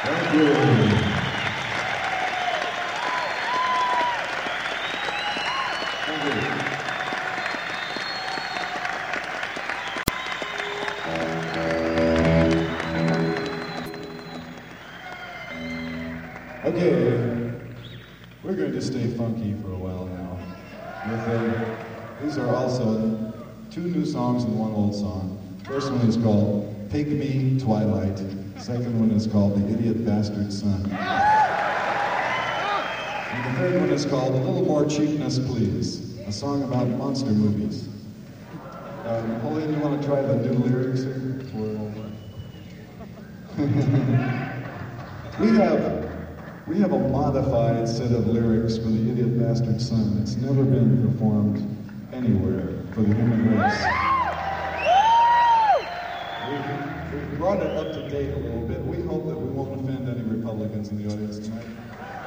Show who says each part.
Speaker 1: Thank you. Okay, we're going to stay funky for a while now. These are also two new songs and one old song. First one is called Take Me, Twilight. Second one is called The Idiot Bastard Son. And the third one is called A Little More Cheapness, Please, a song about monster movies. Napoleon, you want to try the new lyrics here? We have a modified set of lyrics for The Idiot Bastard Son. It's never been performed anywhere for the human race. We brought it up to date a little bit. We hope that we won't offend any Republicans in the audience tonight.